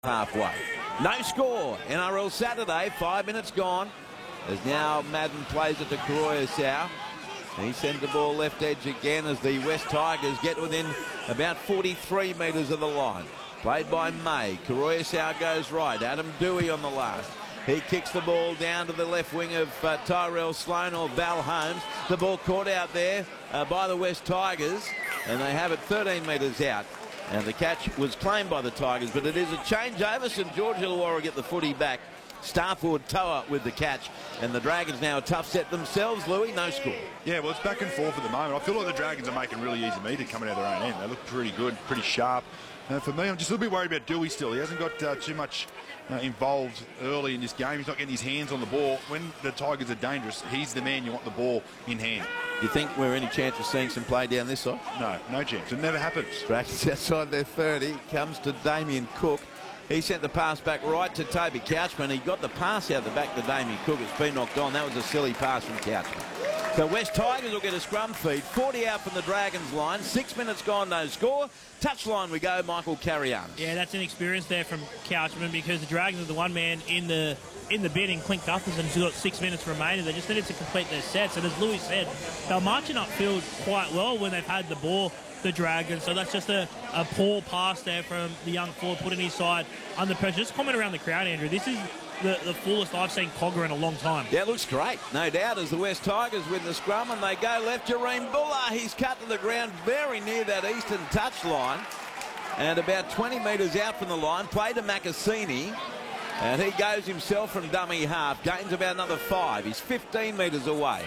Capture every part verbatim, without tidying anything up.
halfway. No score. N R L Saturday, five minutes gone. As now Madden plays it to Koroisau. He sends the ball left edge again as the West Tigers get within about forty-three metres of the line. Played by May. Koroisau goes right. Adam Dewey on the last. He kicks the ball down to the left wing of uh, Tyrell Sloan or Val Holmes. The ball caught out there uh, by the West Tigers, and they have it thirteen metres out. And the catch was claimed by the Tigers, but it is a changeover. St George Illawarra get the footy back. Starford Toa with the catch, and the Dragons now a tough set themselves. Louis, no score. Yeah, well, it's back and forth at the moment. I feel like the Dragons are making really easy meter coming out of their own end. They look pretty good, pretty sharp. Uh, for me, I'm just a little bit worried about Dewey still. He hasn't got uh, too much uh, involved early in this game. He's not getting his hands on the ball. When the Tigers are dangerous, he's the man you want the ball in hand. Do you think we're any chance of seeing some play down this side? No, no chance. It never happens. Dragons outside their thirty. Comes to Damien Cook. He sent the pass back right to Toby Couchman. He got the pass out the back to Damien Cook. It's been knocked on. That was a silly pass from Couchman. So West Tigers will get a scrum feed. forty out from the Dragons line. Six minutes gone, no score. Touchline we go, Michael Carrion. Yeah, that's an experience there from Couchman, because the Dragons are the one man in the in the bidding. Clint Gutherson's got six minutes remaining. They just needed to complete their sets. And as Louis said, they're marching upfield quite well when they've had the ball, the Dragons. So that's just a, a poor pass there from the young forward, putting his side under pressure. Just comment around the crowd, Andrew. This is the, the fullest I've seen Cogger in a long time. Yeah, it looks great. No doubt, as the West Tigers win the scrum and they go left. Jareem Buller, he's cut to the ground very near that eastern touch line. And about twenty metres out from the line, play to Macassini. And he goes himself from dummy half. Gains about another five. He's fifteen metres away.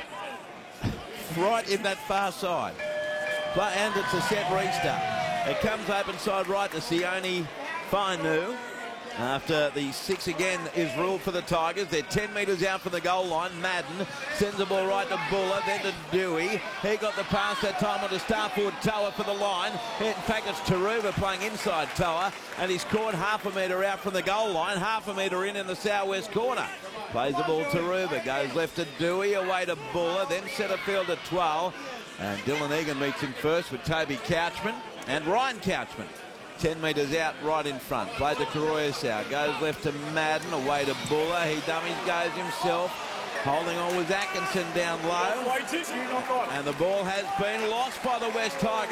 Right in that far side. And it's a set restart. It comes open side right to Sione Fainu. After the six again is ruled for the Tigers. They're ten metres out from the goal line. Madden sends the ball right to Buller, then to Dewey. He got the pass that time on to Starford Toa for the line. In fact, it's Taruva playing inside Toa, and he's caught half a metre out from the goal line, half a metre in in the southwest corner. Plays the ball to Taruva, goes left to Dewey, away to Buller, then centre field to Twelve. And Dylan Egan meets him first with Toby Couchman and Ryan Couchman. ten metres out right in front. Played to Koroisau. Goes left to Madden. Away to Buller. He dummies, goes himself. Holding on with Atkinson down low. And the ball has been lost by the West Tigers.